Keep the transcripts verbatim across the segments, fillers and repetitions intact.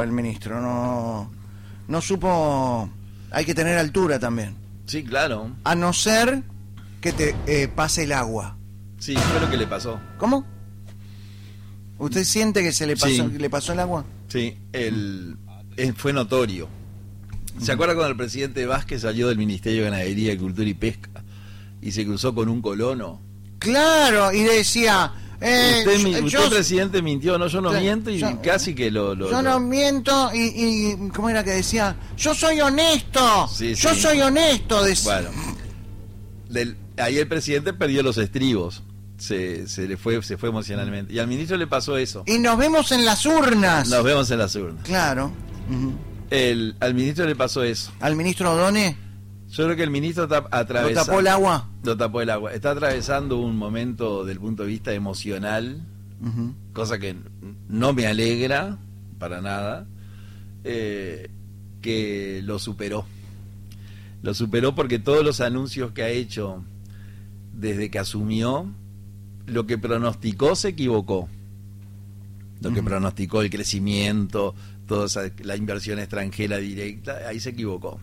El ministro no, no supo, hay que tener altura también. Sí, claro. A no ser que te eh, pase el agua. Sí, fue lo que le pasó. ¿Cómo? ¿Usted siente que se le pasó, Sí. que le pasó el agua? Sí, el, el- fue notorio. ¿Se acuerda cuando el presidente Vázquez salió del Ministerio de Ganadería, Cultura y Pesca y se cruzó con un colono? Claro, y decía... Eh, usted, mi- yo, usted presidente, mintió, no, yo no Sí, miento y yo- casi que lo... lo- yo lo- no miento y, y... ¿Cómo era que decía? Yo soy honesto. Sí, yo sí. soy honesto. Decía. Bueno, del- ahí el presidente perdió los estribos, se, se le fue, se fue emocionalmente. Y al ministro le pasó eso. Y nos vemos en las urnas. Nos vemos en las urnas. Claro. Ujú. El, al ministro le pasó eso. Al ministro O'Donnell Yo creo que el ministro está lo atravesando... tapó el agua. Lo tapó el agua. Está atravesando un momento del punto de vista emocional, Ujú. cosa que no me alegra para nada, eh, que lo superó. Lo superó porque todos los anuncios que ha hecho desde que asumió, lo que pronosticó se equivocó. Lo que Ujú. pronosticó el crecimiento, toda esa, la inversión extranjera directa, ahí se equivocó.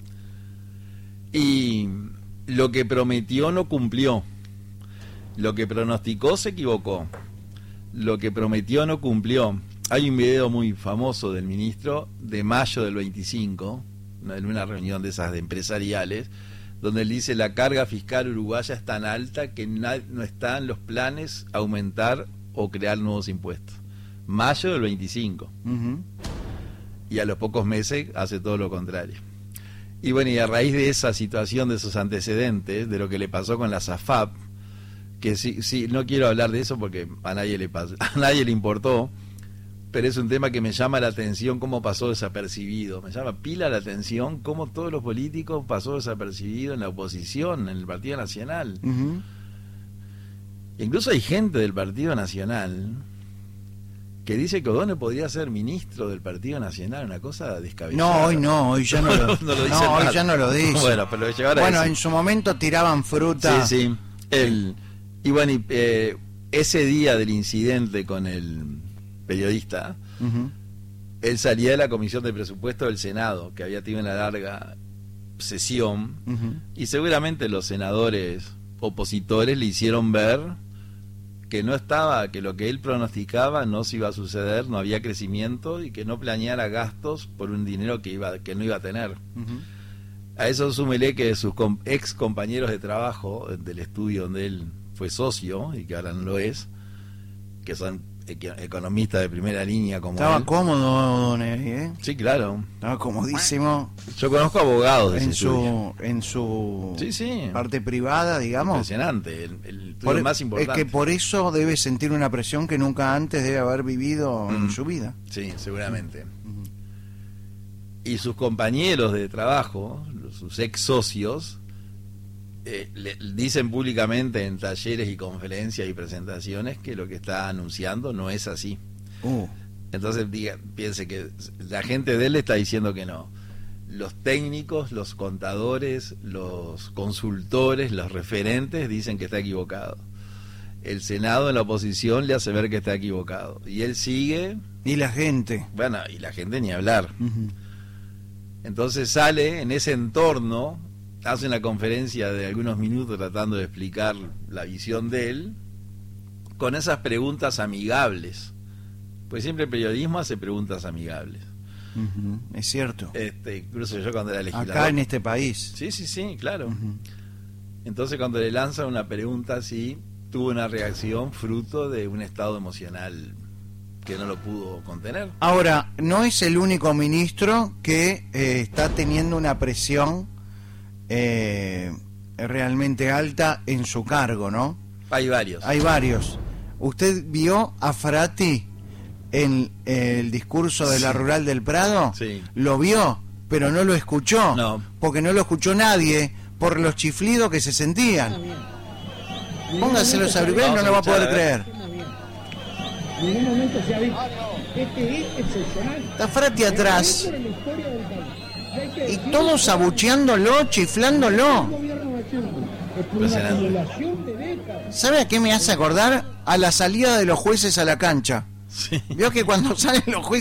Y lo que prometió no cumplió. Lo que pronosticó se equivocó. Lo que prometió no cumplió. Hay un video muy famoso del ministro de mayo del veinticinco, en una reunión de esas de empresariales, donde él dice: la carga fiscal uruguaya es tan alta que na- no está en los planes aumentar o crear nuevos impuestos. Mayo del veinticinco. Ujú. Y a los pocos meses hace todo lo contrario. Y bueno, y a raíz de esa situación, de esos antecedentes, de lo que le pasó con la SAFAP, que sí, sí, no quiero hablar de eso porque a nadie le pasó, a nadie le importó, pero es un tema que me llama la atención cómo pasó desapercibido. Me llama pila la atención cómo todos los políticos pasó desapercibido en la oposición, en el Partido Nacional. Ujú. Incluso hay gente del Partido Nacional que dice que O'Donnell podría ser ministro del Partido Nacional, una cosa descabellada. No, hoy no, hoy ya no lo, No lo dice no, hoy nada. ya no lo dice. Bueno, pero llegar a Bueno, eso. en su momento tiraban fruta. Sí, sí. El, y bueno, y, eh, ese día del incidente con el periodista, Ujú. él salía de la Comisión de Presupuesto del Senado, que había tenido una larga sesión, Ujú. y seguramente los senadores opositores le hicieron ver que no estaba, que lo que él pronosticaba no se iba a suceder, no había crecimiento y que no planeara gastos por un dinero que iba que no iba a tener. Ujú. A eso súmele que sus com- ex compañeros de trabajo del estudio donde él fue socio y que ahora no lo es, que son eco- economistas de primera línea como Estaba él. cómodo, don Evi, ¿eh? Sí, claro. Estaba comodísimo Yo conozco abogados de ese en estudio. su en su Sí, sí. parte privada, digamos. Impresionante, el, el estudio Por- más es importante. que por eso debe sentir una presión que nunca antes debe haber vivido en Mm. su vida. Sí, seguramente. Ujú. Y sus compañeros de trabajo, sus ex socios, eh, le dicen públicamente en talleres y conferencias y presentaciones que lo que está anunciando no es así. Uh, Entonces diga, piense que la gente de él le está diciendo que no. Los técnicos, los contadores, los consultores, los referentes dicen que está equivocado. El Senado en la oposición le hace ver que está equivocado. Y él sigue, y la gente. bueno, y la gente ni hablar. Ujú. Entonces sale en ese entorno, hace una conferencia de algunos minutos tratando de explicar la visión de él, con esas preguntas amigables. Pues siempre el periodismo hace preguntas amigables. Ujú. Es cierto. Este, incluso yo cuando era legislador. Acá en este país. Sí, sí, sí, claro. Ujú. Entonces cuando le lanzan una pregunta así, tuvo una reacción fruto de un estado emocional que no lo pudo contener. Ahora, no es el único ministro que eh, está teniendo una presión eh, realmente alta en su cargo, ¿no? Hay varios. Hay varios. ¿Usted vio a Frati en eh, el discurso de la Sí. Rural del Prado? Sí. Lo vio, pero no lo escuchó. No. Porque no lo escuchó nadie por los chiflidos que se sentían. Póngase los auriculares, no lo va a poder Vamos a escuchar, creer. En ningún momento se ha visto. Este es excepcional. Está Frati atrás Es por la historia del país. Hay que y decir todos que abucheándolo, el chiflándolo. gobierno nacional es por una Impresionante. acumulación de décadas. ¿Sabe a qué me hace acordar? A la salida de los jueces a la cancha. Sí. Vio que cuando salen los jueces